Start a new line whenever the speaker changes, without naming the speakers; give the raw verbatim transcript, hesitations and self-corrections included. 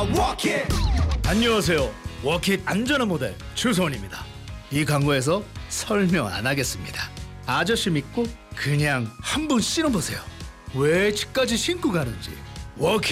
Now walk it.
안녕하세요. 워킷 안전한 모델 주소원입니다. 이 광고에서 설명 안 하겠습니다. 아저씨 믿고 그냥 한번 신어보세요. 왜 집까지 신고 가는지. 워킷